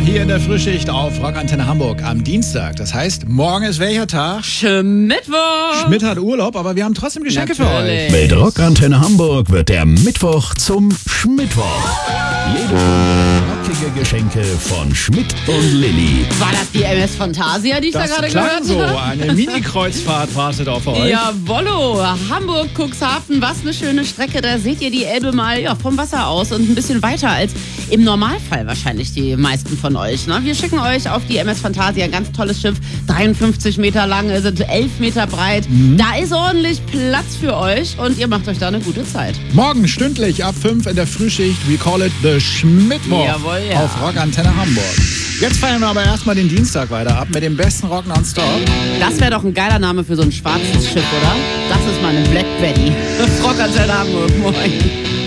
hier in der Frühschicht auf Rockantenne Hamburg am Dienstag. Das heiheißt, morgen ist welcher Tag? Mittwoch. Schmidt hat Urlaub, aber wir haben trotzdem Geschenke für euch. Mit Rockantenne Hamburg wird der Mittwoch zum Schmidtwoch. Jede Stunde rockige Geschenke von Schmidt und Lilly. War das die MS Fantasia, die ich da Das gerade klang gehört so. habe? Eine Mini-Kreuzfahrt wartet auf euch. Jawollo, Hamburg, Cuxhaven, was eine schöne Strecke. Da seht ihr die Elbe mal vom Wasser aus und ein bisschen weiter als im Normalfall wahrscheinlich die meisten von euch. Ne? Wir schicken euch auf die MS Fantasia, ein ganz tolles Schiff, 53 Meter lang, sind 11 Meter breit. Da ist ordentlich Platz für euch und ihr macht euch da eine gute Zeit. Morgen stündlich ab 5 in der Frühschicht. We call it the Schmidtwoch Jawohl, ja. auf Rockantenne Hamburg. Jetzt feiern wir aber erstmal den Dienstag weiter ab mit dem besten Rock nonstop. Das wäre doch ein geiler Name für so ein schwarzes Schiff, oder? Das ist mal eine Black Betty. Rockantenne Hamburg, moin.